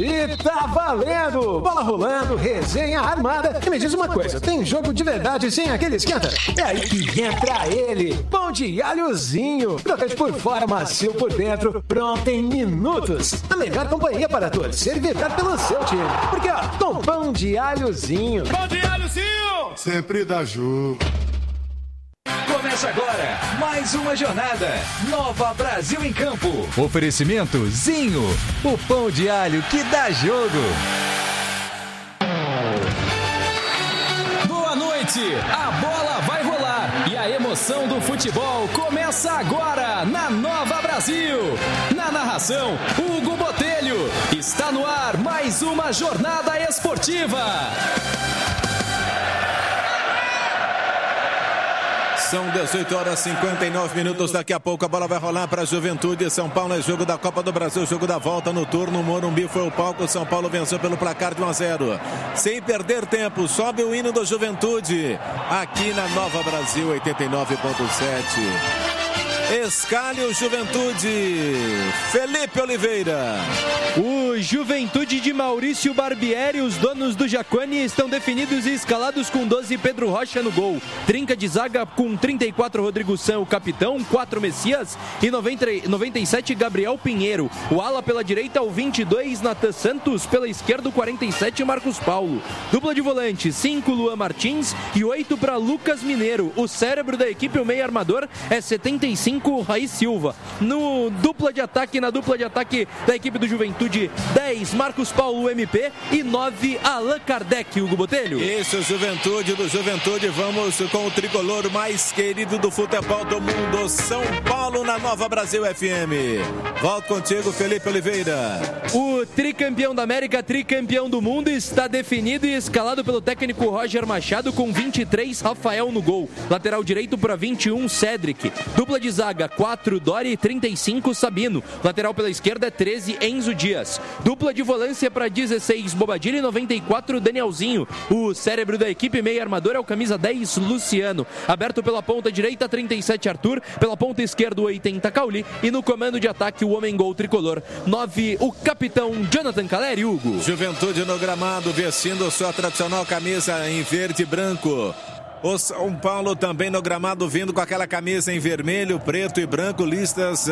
E tá valendo! Bola rolando, resenha armada. E me diz uma coisa, tem jogo de verdade sem aquele esquenta? É aí que entra ele, pão de alhozinho. Crocante por fora, macio por dentro, pronto em minutos. A melhor companhia para torcer e vibrar pelo seu time. Porque, ó, com pão de alhozinho. Pão de alhozinho! Sempre dá jogo. Começa agora mais uma jornada. Nova Brasil em Campo. Oferecimento Zinho, o pão de alho que dá jogo. Boa noite, a bola vai rolar e a emoção do futebol começa agora na Nova Brasil. Na narração, Hugo Botelho. Está no ar mais uma jornada esportiva. São 18 horas e 59 minutos. Daqui a pouco a bola vai rolar para a Juventude. São Paulo é jogo da Copa do Brasil, jogo da volta no turno. O Morumbi foi o palco. São Paulo venceu pelo placar de 1-0. Sem perder tempo, sobe o hino da Juventude aqui na Nova Brasil 89.7. Escalho Juventude, Felipe Oliveira. O Juventude de Maurício Barbieri, os donos do Jacone, estão definidos e escalados com 12 Pedro Rocha no gol. Trinca de zaga com 34 Rodrigo San, o capitão, 4 Messias e 97 Gabriel Pinheiro. O ala pela direita, o 22 Natan Santos, pela esquerda o 47 Marcos Paulo. Dupla de volante, 5 Luan Martins e 8 para Lucas Mineiro. O cérebro da equipe, o meio armador, é 75 Raí Silva. Na dupla de ataque da equipe do Juventude, 10 Marcos Paulo MP e 9 Allan Kardec, Hugo Botelho. Isso, Juventude do Juventude. Vamos com o tricolor mais querido do futebol do mundo, São Paulo na Nova Brasil FM. Volto contigo, Felipe Oliveira. O tricampeão da América, tricampeão do mundo, está definido e escalado pelo técnico Roger Machado com 23 Rafael no gol. Lateral direito para 21 Cedric. Dupla de zaga 4 Dori e 35 Sabino. Lateral pela esquerda 13 Enzo Dias. Dupla de volância para 16 Bobadilha e 94 Danielzinho. O cérebro da equipe meio armador é o camisa 10 Luciano. Aberto pela ponta direita 37 Arthur, pela ponta esquerda 80 Cauli e no comando de ataque o homem gol tricolor 9 o capitão Jonathan Caleri. Hugo. Juventude no gramado vestindo sua tradicional camisa em verde e branco. O São Paulo também no gramado vindo com aquela camisa em vermelho, preto e branco, listas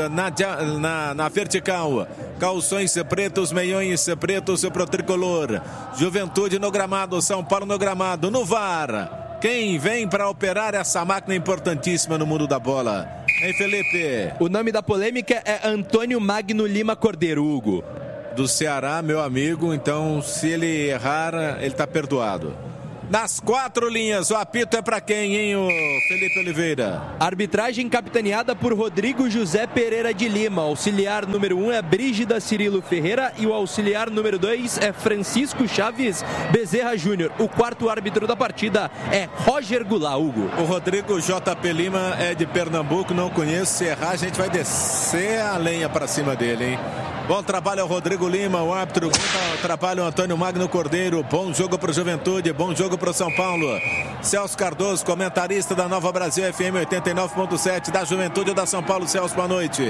na vertical. Calções pretos, meiões pretos pro tricolor. Juventude no gramado, São Paulo no gramado, no VAR. Quem vem para operar essa máquina importantíssima no mundo da bola? Hein, Felipe? O nome da polêmica é Antônio Magno Lima Cordeiro, Hugo. Do Ceará, meu amigo, então se ele errar, ele tá perdoado. Nas 4 linhas, o apito é para quem, hein, o Felipe Oliveira? Arbitragem capitaneada por Rodrigo José Pereira de Lima. Auxiliar número 1 é Brígida Cirilo Ferreira e o auxiliar número 2 é Francisco Chaves Bezerra Júnior. O quarto árbitro da partida é Roger Goulart, Hugo. O Rodrigo JP Lima é de Pernambuco, não conheço. Se errar, a gente vai descer a lenha para cima dele, hein? Bom trabalho ao Rodrigo Lima, o árbitro. Bom trabalho ao Antônio Magno Cordeiro. Bom jogo para o Juventude, bom jogo para o São Paulo. Celso Cardoso, comentarista da Nova Brasil FM 89.7, da Juventude ou da São Paulo. Celso, boa noite.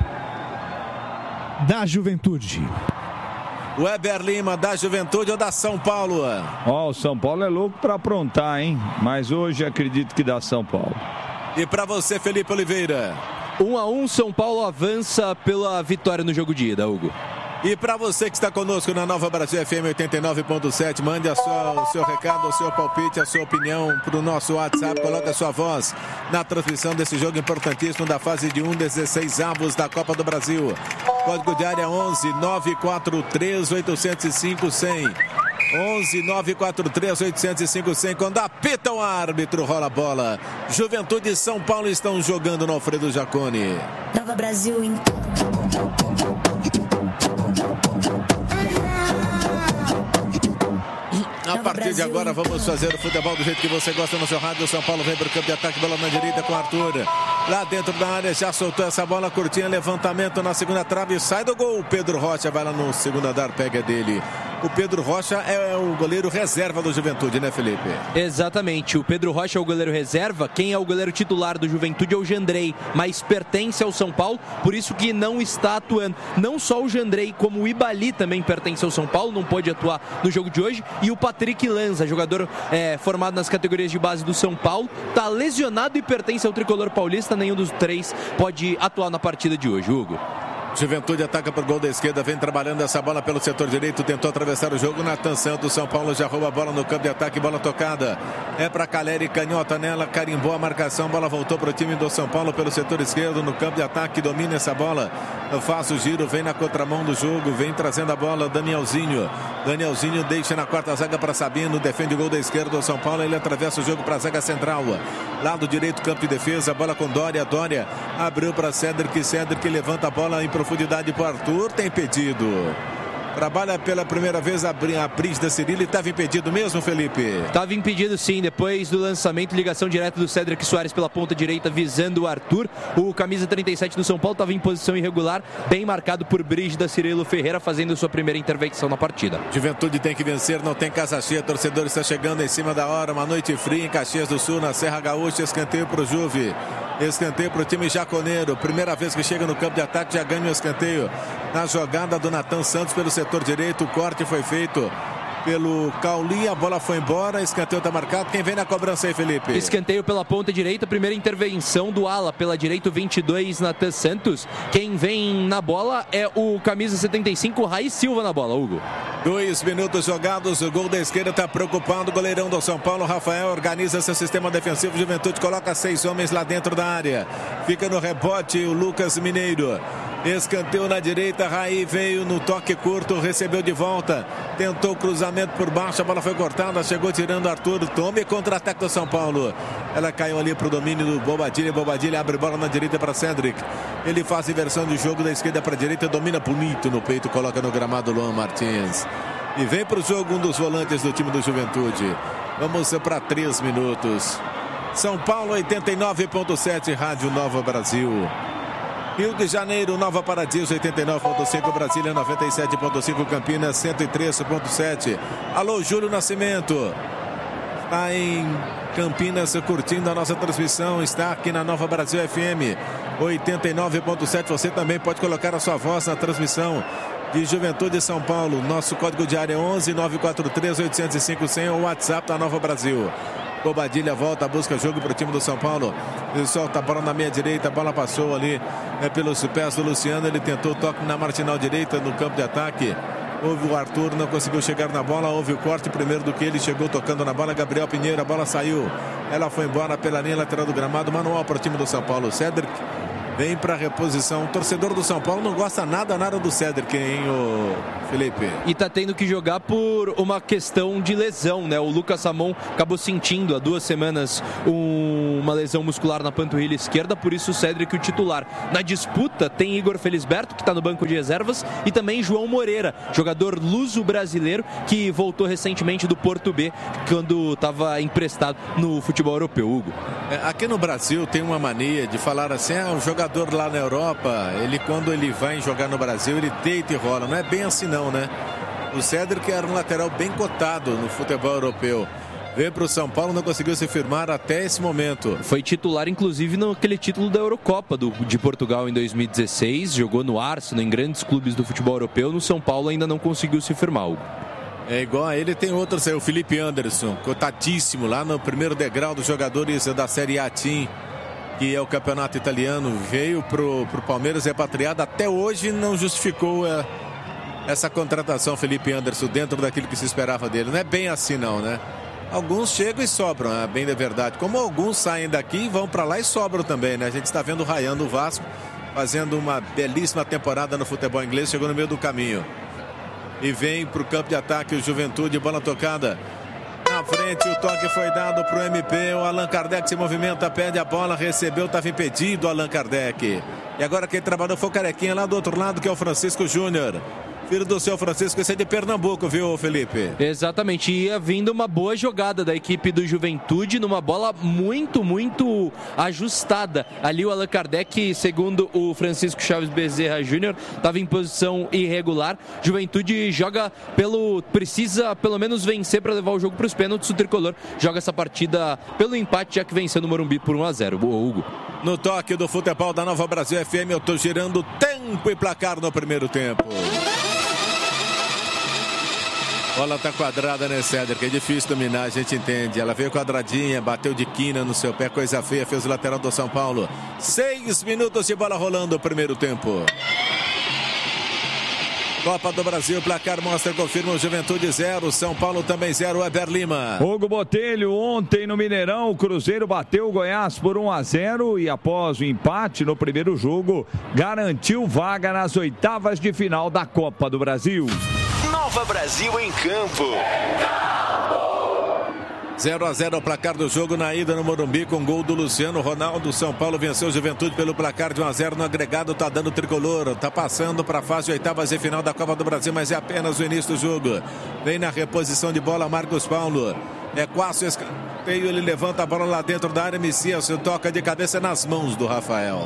Da Juventude. Weber Lima, da Juventude ou da São Paulo? O São Paulo é louco para aprontar, hein? Mas hoje acredito que dá São Paulo. E para você, Felipe Oliveira? 1-1, São Paulo avança pela vitória no jogo de ida, Hugo. E para você que está conosco na Nova Brasil FM 89.7, mande o seu recado, o seu palpite, a sua opinião para o nosso WhatsApp. Coloque a sua voz na transmissão desse jogo importantíssimo da fase de 16avos da Copa do Brasil. Código de área 11 943 805 100. 11 943 805 100. Quando apita o árbitro, rola a bola. Juventude e São Paulo estão jogando no Alfredo Jaconi. Nova Brasil em... A partir de agora vamos fazer o futebol do jeito que você gosta no seu rádio. O São Paulo vem para o campo de ataque, bola na direita com o Arthur. Lá dentro da área, já soltou essa bola curtinha, levantamento na segunda trave, sai do gol. Pedro Rocha vai lá no segundo andar, pega dele. O Pedro Rocha é o goleiro reserva do Juventude, né, Felipe? Exatamente, o Pedro Rocha é o goleiro reserva. Quem é o goleiro titular do Juventude é o Jandrei, mas pertence ao São Paulo, por isso que não está atuando. Não só o Jandrei, como o Ibali também pertence ao São Paulo, não pôde atuar no jogo de hoje. E o Patrick Lanza, jogador formado nas categorias de base do São Paulo, está lesionado e pertence ao tricolor paulista. Nenhum dos três pode atuar na partida de hoje, Hugo. Juventude ataca por gol da esquerda, vem trabalhando essa bola pelo setor direito, tentou atravessar o jogo. Natan Santos, São Paulo já rouba a bola no campo de ataque, bola tocada. É para Caleri, canhota nela, carimbou a marcação, bola voltou para o time do São Paulo pelo setor esquerdo, no campo de ataque, domina essa bola, faz o giro, vem na contramão do jogo, vem trazendo a bola, Danielzinho deixa na quarta zaga para Sabino, defende o gol da esquerda do São Paulo, ele atravessa o jogo para a zaga central, lado direito, campo de defesa, bola com Dória abriu para Cedric levanta a bola em profundidade para o Arthur, tem impedido. Trabalha pela primeira vez a Brígida Cirilli. Estava impedido mesmo, Felipe? Estava impedido sim, depois do lançamento, ligação direta do Cedric Soares pela ponta direita, visando o Arthur. O camisa 37 do São Paulo estava em posição irregular, bem marcado por Brígida Cirilo Ferreira, fazendo sua primeira intervenção na partida. Juventude tem que vencer, não tem casa cheia, torcedor está chegando em cima da hora, uma noite fria em Caxias do Sul, na Serra Gaúcha, escanteio para o Juve. Escanteio para o time jaconeiro. Primeira vez que chega no campo de ataque, já ganha o escanteio. Na jogada do Natan Santos pelo setor direito, o corte foi feito pelo Cauli, a bola foi embora, escanteio está marcado. Quem vem na cobrança aí, Felipe? Escanteio pela ponta direita, primeira intervenção do ala pela direita, o 22, Natan Santos. Quem vem na bola é o camisa 75, Raí Silva na bola, Hugo. 2 minutos jogados, o gol da esquerda está preocupado, o goleirão do São Paulo, Rafael, organiza seu sistema defensivo, Juventude coloca 6 homens lá dentro da área, fica no rebote o Lucas Mineiro. Escanteio na direita, Raí veio no toque curto, recebeu de volta, tentou cruzamento por baixo, a bola foi cortada, chegou tirando Arthur, tome contra-ataque do São Paulo. Ela caiu ali para o domínio do Bobadilha abre bola na direita para Cedric. Ele faz inversão de jogo da esquerda para a direita, domina bonito no peito, coloca no gramado Luan Martins. E vem para o jogo um dos volantes do time do Juventude. Vamos para 3 minutos. São Paulo 89.7, Rádio Nova Brasil. Rio de Janeiro, Nova Paradiso 89.5, Brasília 97.5, Campinas 103.7. Alô, Júlio Nascimento. Está em Campinas curtindo a nossa transmissão, está aqui na Nova Brasil FM 89.7. Você também pode colocar a sua voz na transmissão de Juventude e São Paulo. Nosso código de área é 11 943 805 100, ou WhatsApp da Nova Brasil. Bobadilha volta, busca jogo para o time do São Paulo. Ele solta a bola na meia direita, a bola passou ali pelos pés do Luciano. Ele tentou o toque na marginal direita no campo de ataque. Houve o Arthur, não conseguiu chegar na bola. Houve o corte primeiro do que ele chegou tocando na bola. Gabriel Pinheiro, a bola saiu. Ela foi embora pela linha lateral do gramado. Manual para o time do São Paulo. Cedric vem para reposição. O torcedor do São Paulo não gosta nada do Cedric, hein, o Felipe? E tá tendo que jogar por uma questão de lesão, né? O Lucas Samon acabou sentindo há 2 semanas uma lesão muscular na panturrilha esquerda, por isso o Cedric o titular. Na disputa tem Igor Felisberto, que está no banco de reservas, e também João Moreira, jogador luso-brasileiro que voltou recentemente do Porto B, quando estava emprestado no futebol europeu, Hugo. Aqui no Brasil tem uma mania de falar assim, o jogador lá na Europa, quando ele vai jogar no Brasil, ele deita e rola. Não é bem assim não, né? O Cedric era um lateral bem cotado no futebol europeu. Veio para o São Paulo, não conseguiu se firmar até esse momento. Foi titular, inclusive, naquele título da Eurocopa de Portugal em 2016. Jogou no Arsenal, em grandes clubes do futebol europeu. No São Paulo ainda não conseguiu se firmar, Hugo. É igual a ele, tem outro, o Felipe Anderson, cotadíssimo lá no primeiro degrau dos jogadores da Série A Team, que é o campeonato italiano. Veio pro Palmeiras, repatriado. Até hoje não justificou essa contratação, Felipe Anderson, dentro daquilo que se esperava dele. Não é bem assim não, né? Alguns chegam e sobram, é bem da verdade. Como alguns saem daqui e vão para lá e sobram também, né? A gente está vendo o Ryan do Vasco fazendo uma belíssima temporada no futebol inglês, chegou no meio do caminho. E vem para o campo de ataque o Juventude, bola tocada. Na frente, o toque foi dado para o MP. O Allan Kardec se movimenta, perde a bola, recebeu, estava impedido o Allan Kardec. E agora quem trabalhou foi o Carequinha lá do outro lado, que é o Francisco Júnior. filho do seu Francisco, esse é de Pernambuco, viu, Felipe? Exatamente, ia vindo uma boa jogada da equipe do Juventude, numa bola muito, muito ajustada. Ali o Allan Kardec, segundo o Francisco Chaves Bezerra Júnior, estava em posição irregular. Juventude precisa pelo menos vencer para levar o jogo para os pênaltis. O tricolor joga essa partida pelo empate, já que venceu no Morumbi por 1-0. Boa, Hugo. No toque do futebol da Nova Brasil FM, eu tô girando tempo e placar no primeiro tempo. Bola tá quadrada, né, Céder? Que é difícil dominar, a gente entende. Ela veio quadradinha, bateu de quina no seu pé, coisa feia, fez o lateral do São Paulo. 6 minutos de bola rolando o primeiro tempo. Copa do Brasil, placar mostra, confirma o Juventude 0, São Paulo também 0, Weber Lima. Hugo Botelho, ontem no Mineirão, o Cruzeiro bateu o Goiás por 1-0 e após o empate no primeiro jogo, garantiu vaga nas oitavas de final da Copa do Brasil. Nova Brasil em campo. 0-0 o placar do jogo na ida no Morumbi com gol do Luciano Ronaldo. São Paulo venceu o Juventude pelo placar de 1-0 no agregado, tá dando tricolor, tá passando para a fase de oitavas de final da Copa do Brasil, mas é apenas o início do jogo. Vem na reposição de bola Marcos Paulo. É quase escanteio, ele levanta a bola lá dentro da área, Messias toca de cabeça nas mãos do Rafael.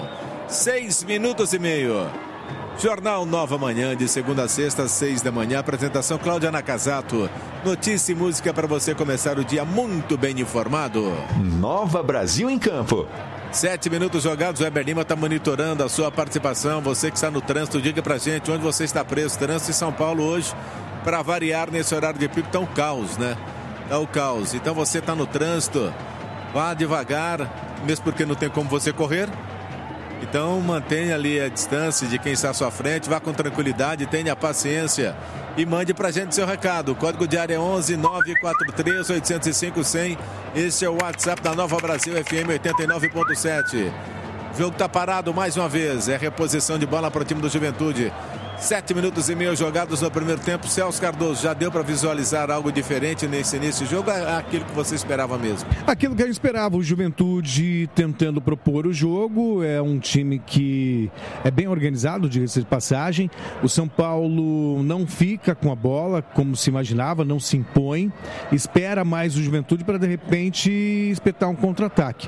6 minutos e meio. Jornal Nova Manhã, de segunda a sexta, 6 da manhã. Apresentação Cláudia Nakazato. Notícia e música para você começar o dia muito bem informado. Nova Brasil em campo. 7 minutos jogados, o Weber Lima está monitorando a sua participação. Você que está no trânsito, diga pra gente onde você está preso. Trânsito em São Paulo hoje, para variar nesse horário de pico, tá um caos, né? Tá o caos. Então você está no trânsito, vá devagar, mesmo porque não tem como você correr. Então mantenha ali a distância de quem está à sua frente, vá com tranquilidade, tenha paciência e mande pra gente seu recado. O código de área é 11 943 805 100. Esse é o WhatsApp da Nova Brasil FM 89.7. O jogo tá parado mais uma vez, é reposição de bola para o time do Juventude. 7 minutos e meio jogados no primeiro tempo. Celso Cardoso, já deu para visualizar algo diferente nesse início de jogo? É aquilo que você esperava mesmo? Aquilo que a gente esperava, o Juventude tentando propor o jogo. É um time que é bem organizado, diga-se de passagem. O São Paulo não fica com a bola como se imaginava, não se impõe, espera mais o Juventude para de repente espetar um contra-ataque.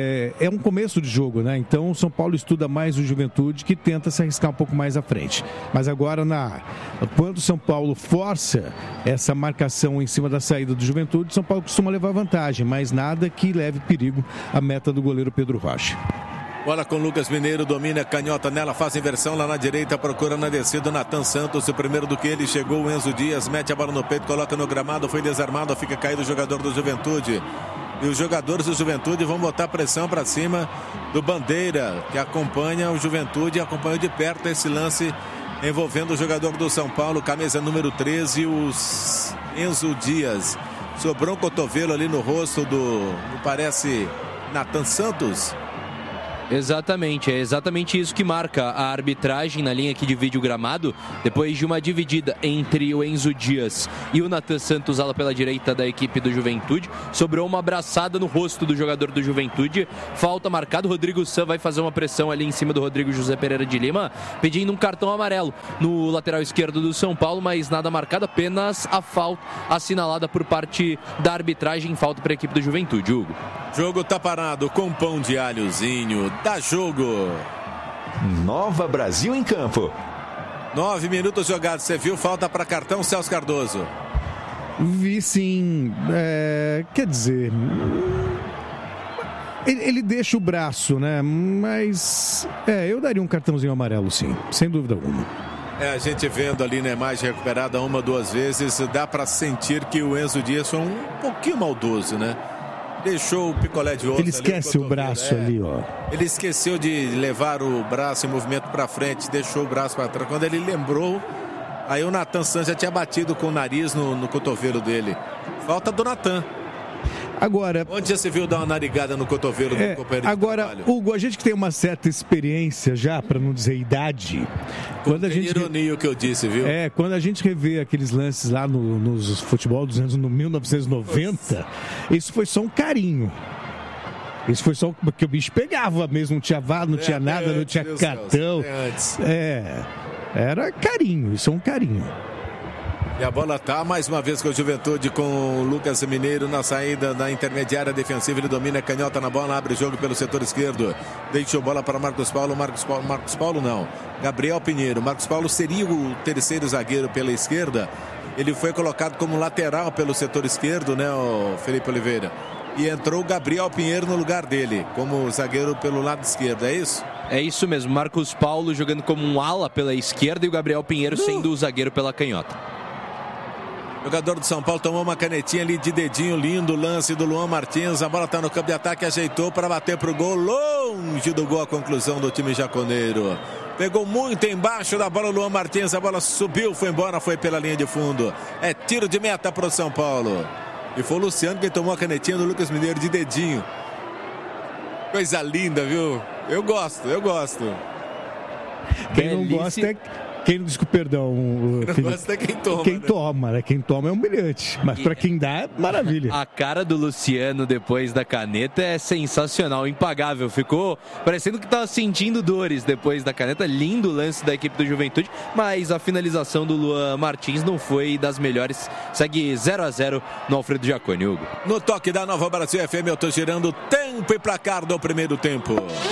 É um começo de jogo, né? Então o São Paulo estuda mais o Juventude, que tenta se arriscar um pouco mais à frente. Mas agora, quando o São Paulo força essa marcação em cima da saída do Juventude, São Paulo costuma levar vantagem, mas nada que leve perigo à meta do goleiro Pedro Rocha. Bola com Lucas Mineiro, domina, canhota nela, faz inversão lá na direita, procura na descida, Natan Santos, o primeiro do que ele, chegou o Enzo Dias, mete a bola no peito, coloca no gramado, foi desarmado, fica caído o jogador do Juventude. E os jogadores do Juventude vão botar pressão para cima do Bandeira, que acompanha o Juventude e acompanha de perto esse lance envolvendo o jogador do São Paulo, camisa número 13, o Enzo Dias. Sobrou um cotovelo ali no rosto me parece, Natan Santos. Exatamente, é exatamente isso que marca a arbitragem na linha que divide o gramado. Depois de uma dividida entre o Enzo Dias e o Natan Santos, ala pela direita da equipe do Juventude, sobrou uma abraçada no rosto do jogador do Juventude. Falta marcada, o Rodrigo San vai fazer uma pressão ali em cima do Rodrigo José Pereira de Lima, pedindo um cartão amarelo no lateral esquerdo do São Paulo, mas nada marcado, apenas a falta assinalada por parte da arbitragem, falta para a equipe do Juventude. Hugo. Jogo tá parado com pão de alhozinho. Dá jogo. Nova Brasil em campo. 9 minutos jogados. Você viu? Falta para cartão, Celso Cardoso. Vi sim. Quer dizer, ele deixa o braço, né? Mas eu daria um cartãozinho amarelo, sim, sem dúvida alguma. A gente vendo ali na imagem recuperada 1, 2 vezes, dá para sentir que o Enzo Dias foi um pouquinho maldoso, né? Deixou o picolé de osso. Ele esquece o braço ali, ó. Ele esqueceu de levar o braço em movimento para frente, deixou o braço para trás. Quando ele lembrou, aí o Natan Santos já tinha batido com o nariz no cotovelo dele. Falta do Natan. Agora, onde já se viu dar uma narigada no cotovelo do companheiro de trabalho? Hugo, a gente que tem uma certa experiência já, para não dizer idade, quando a gente ironia o que eu disse, viu? Quando a gente revê aqueles lances lá nos futebol dos anos 1990, isso foi só um carinho. Isso foi só porque o bicho pegava mesmo, não tinha vado, não tinha nada, não tinha cartão. Era carinho, isso é um carinho. E a bola tá mais uma vez com o Juventude, com o Lucas Mineiro na saída da intermediária defensiva. Ele domina, canhota na bola, abre o jogo pelo setor esquerdo. Deixou bola para Marcos Paulo. Marcos Paulo não. Gabriel Pinheiro. Marcos Paulo seria o terceiro zagueiro pela esquerda. Ele foi colocado como lateral pelo setor esquerdo, né, o Felipe Oliveira? E entrou o Gabriel Pinheiro no lugar dele, como zagueiro pelo lado esquerdo, é isso? É isso mesmo. Marcos Paulo jogando como um ala pela esquerda e o Gabriel Pinheiro sendo o zagueiro pela canhota. O jogador do São Paulo tomou uma canetinha ali de dedinho, lindo lance do Luan Martins. A bola está no campo de ataque, ajeitou para bater para o gol. Longe do gol a conclusão do time jaconeiro. Pegou muito embaixo da bola o Luan Martins. A bola subiu, foi embora, foi pela linha de fundo. É tiro de meta para o São Paulo. E foi o Luciano quem tomou a canetinha do Lucas Mineiro de dedinho. Coisa linda, viu? Eu gosto. Quem não gosta é... Quem, perdão, quem não gosta é quem toma. Quem toma, né? Quem toma é humilhante. Mas pra quem dá, é maravilha. A cara do Luciano depois da caneta é sensacional, impagável. Ficou parecendo que tava sentindo dores depois da caneta. Lindo lance da equipe do Juventude, mas a finalização do Luan Martins não foi das melhores. Segue 0-0 no Alfredo Jaconi, Hugo. No toque da Nova Brasil FM, eu tô girando tempo e placar do primeiro tempo.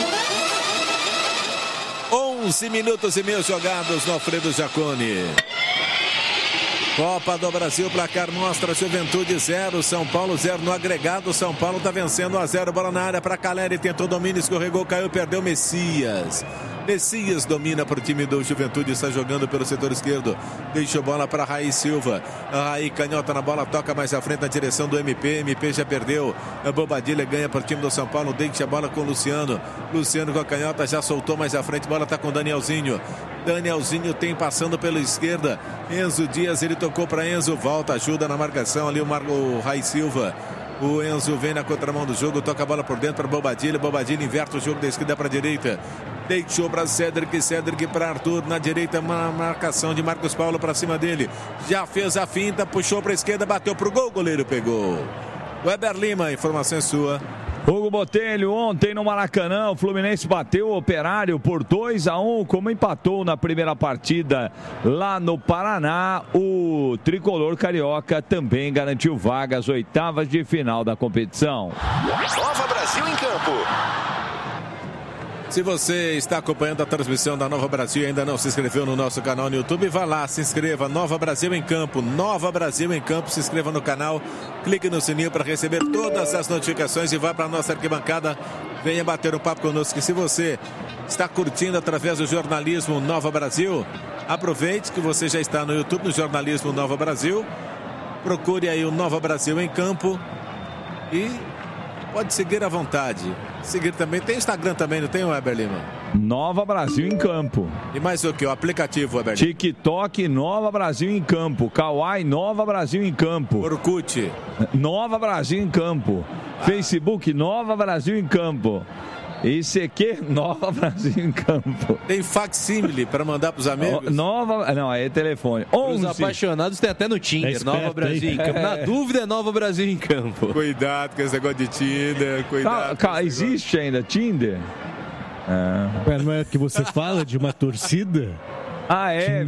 11 minutos e meio jogados no Alfredo Jaconi. Copa do Brasil, placar mostra Juventude 0, São Paulo 0 no agregado. São Paulo está vencendo 1-0, bola na área para Caleri, tentou domínio, escorregou, caiu, perdeu Messias domina para o time do Juventude, está jogando pelo setor esquerdo, deixou bola para Raí Silva. A Raí canhota na bola, toca mais à frente na direção do MP já perdeu. A Bobadilha ganha para o time do São Paulo, deixa a bola com o Luciano com a canhota, já soltou mais à frente, bola está com o Danielzinho tem passando pela esquerda, Enzo Dias, ele tocou para Enzo, volta, ajuda na marcação ali o Raí Silva. O Enzo vem na contramão do jogo, toca a bola por dentro para Bobadilha inverte o jogo da esquerda para a direita, deixou para Cédric para Arthur, na direita uma marcação de Marcos Paulo para cima dele, já fez a finta, puxou para a esquerda, bateu para o gol, o goleiro pegou. Weber Lima, informação é sua. Hugo Botelho, ontem no Maracanã, o Fluminense bateu o Operário por 2-1, como empatou na primeira partida lá no Paraná. O tricolor carioca também garantiu vaga às oitavas de final da competição. Nova Brasil em campo. Se você está acompanhando a transmissão da Nova Brasil e ainda não se inscreveu no nosso canal no YouTube, vá lá, se inscreva. Nova Brasil em Campo, se inscreva no canal, clique no sininho para receber todas as notificações e vá para a nossa arquibancada, venha bater um papo conosco. E se você está curtindo através do jornalismo Nova Brasil, aproveite que você já está no YouTube, no jornalismo Nova Brasil, procure aí o Nova Brasil em Campo e pode seguir à vontade. Seguir também. Tem Instagram também, não tem, o Weber Lima? Nova Brasil em Campo. E mais o que? O aplicativo, Weber Lima? TikTok, Nova Brasil em Campo. Kawaii, Nova Brasil em Campo. Orkut. Nova Brasil em Campo. Facebook, Nova Brasil em Campo. ICQ, Nova Brasil em Campo. Tem facsímile para mandar para os amigos? Não, aí é telefone. Os apaixonados tem até no Tinder, Nova Brasil em Campo. Na dúvida é Nova Brasil em Campo. Cuidado com esse negócio de Tinder, cuidado. Existe ainda Tinder? Não é que você fala de uma torcida? É